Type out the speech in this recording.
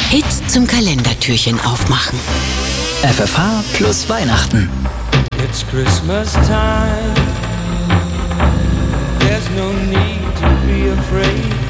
Hits zum Kalendertürchen aufmachen. FFH plus Weihnachten. It's Christmas time. There's no need to be afraid.